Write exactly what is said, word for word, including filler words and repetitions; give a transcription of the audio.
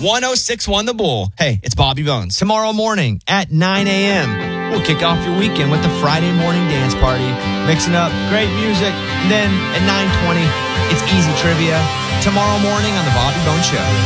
one oh six point one The Bull. Hey, it's Bobby Bones. Tomorrow morning at nine a.m., we'll kick off your weekend with the Friday morning dance party, mixing up great music. And then at nine twenty, it's easy trivia. Tomorrow morning on The Bobby Bones Show.